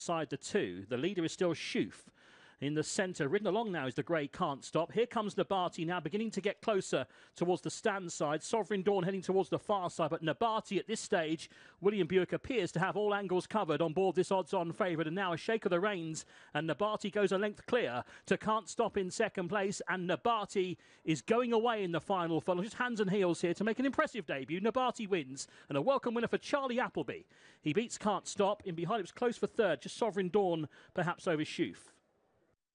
Side the two. The leader is still Shoof. In the centre, ridden along now is the grey Can't Stop. Here comes Nabati now beginning to get closer towards the stand side. Sovereign Dawn heading towards the far side, but Nabati at this stage, William Buick appears to have all angles covered on board this odds-on favourite, and now a shake of the reins, and Nabati goes a length clear to Can't Stop in second place, and Nabati is going away in the final funnel. Just hands and heels here to make an impressive debut. Nabati wins, and a welcome winner for Charlie Appleby. He beats Can't Stop. In behind it was close for third, just Sovereign Dawn perhaps over Shoof.